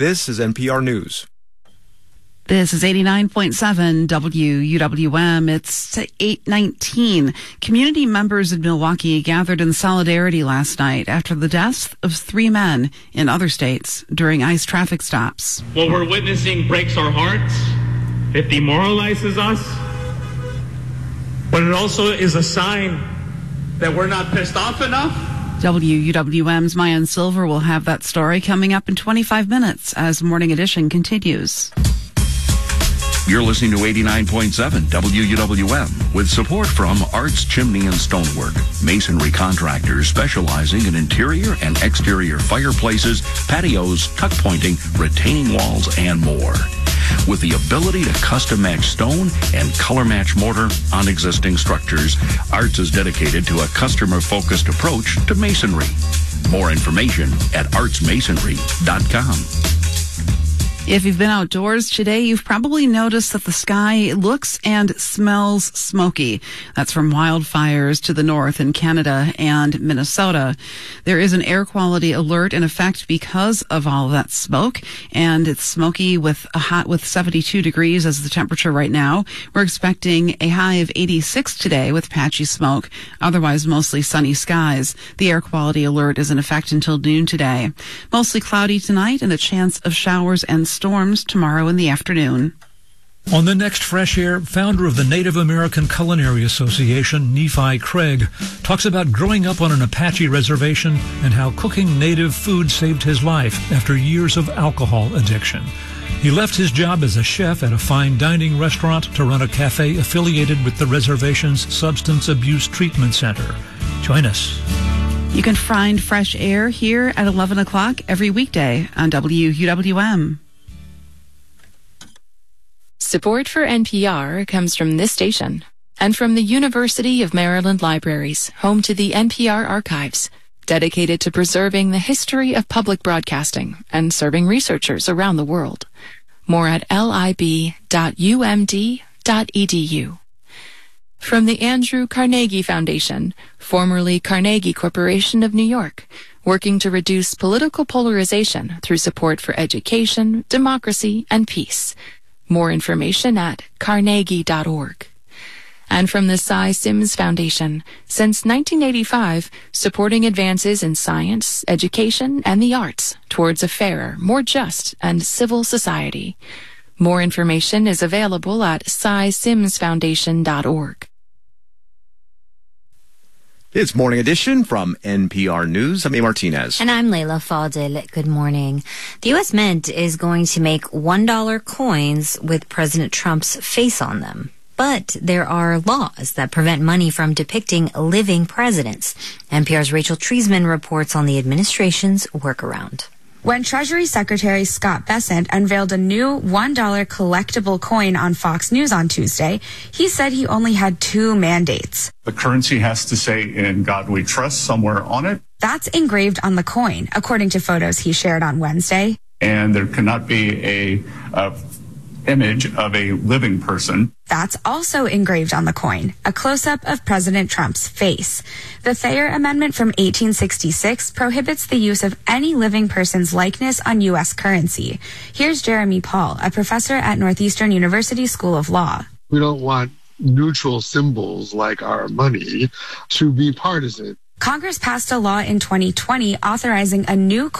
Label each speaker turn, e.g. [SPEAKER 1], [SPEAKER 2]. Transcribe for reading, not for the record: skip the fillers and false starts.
[SPEAKER 1] This is NPR News.
[SPEAKER 2] This is 89.7 WUWM. It's 8:19. Community members in Milwaukee gathered in solidarity last night after the deaths of 3 men in other states during ICE traffic stops.
[SPEAKER 3] What we're witnessing breaks our hearts. It demoralizes us. But it also is a sign that we're not pissed off enough.
[SPEAKER 2] WUWM's Mayan Silver will have that story coming up in 25 minutes as Morning Edition continues.
[SPEAKER 4] You're listening to 89.7 WUWM with support from Arts Chimney and Stonework, masonry contractors specializing in interior and exterior fireplaces, patios, tuck pointing, retaining walls, and more. With the ability to custom match stone and color match mortar on existing structures, Arts is dedicated to a customer-focused approach to masonry. More information at artsmasonry.com.
[SPEAKER 2] If you've been outdoors today, you've probably noticed that the sky looks and smells smoky. That's from wildfires to the north in Canada and Minnesota. There is an air quality alert in effect because of all of that smoke, and it's smoky with 72 degrees as the temperature right now. We're expecting a high of 86 today with patchy smoke, otherwise mostly sunny skies. The air quality alert is in effect until noon today. Mostly cloudy tonight and a chance of showers and storms tomorrow in the afternoon.
[SPEAKER 5] On the next Fresh Air, founder of the Native American Culinary Association, Nephi Craig, talks about growing up on an Apache reservation and how cooking native food saved his life after years of alcohol addiction. He left his job as a chef at a fine dining restaurant to run a cafe affiliated with the reservation's Substance Abuse Treatment Center. Join us.
[SPEAKER 2] You can find Fresh Air here at 11 o'clock every weekday on WUWM.
[SPEAKER 6] Support for NPR comes from this station and from the University of Maryland Libraries, home to the NPR Archives, dedicated to preserving the history of public broadcasting and serving researchers around the world. More at lib.umd.edu. From the Andrew Carnegie Foundation, formerly Carnegie Corporation of New York, working to reduce political polarization through support for education, democracy, and peace. More information at carnegie.org. And from the Cy Sims Foundation, since 1985, supporting advances in science, education, and the arts towards a fairer, more just, and civil society. More information is available at cysimsfoundation.org.
[SPEAKER 1] It's Morning Edition from NPR News. I'm A. Martinez.
[SPEAKER 7] And I'm Layla Fadil. Good morning. The U.S. Mint is going to make $1 coins with President Trump's face on them. But there are laws that prevent money from depicting living presidents. NPR's Rachel Treisman reports on the administration's workaround.
[SPEAKER 8] When Treasury Secretary Scott Bessent unveiled a new $1 collectible coin on Fox News on Tuesday, he said he only had 2 mandates.
[SPEAKER 9] The currency has to say "In God We Trust" somewhere on it.
[SPEAKER 8] That's engraved on the coin, according to photos he shared on Wednesday.
[SPEAKER 9] And there cannot be a image of a living person.
[SPEAKER 8] That's also engraved on the coin, a close-up of President Trump's face. The Thayer Amendment from 1866 prohibits the use of any living person's likeness on U.S. currency. Here's Jeremy Paul, a professor at Northeastern University School of Law.
[SPEAKER 10] We don't want neutral symbols like our money to be partisan.
[SPEAKER 8] Congress passed a law in 2020 authorizing a new